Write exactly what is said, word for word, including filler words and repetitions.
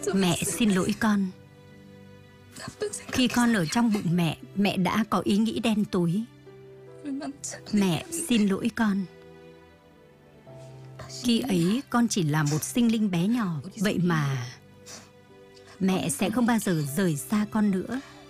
Mẹ xin lỗi con. Khi con ở trong bụng mẹ, mẹ đã có ý nghĩ đen tối. Mẹ xin lỗi con. Khi ấy con chỉ là một sinh linh bé nhỏ. Vậy mà mẹ sẽ không bao giờ rời xa con nữa.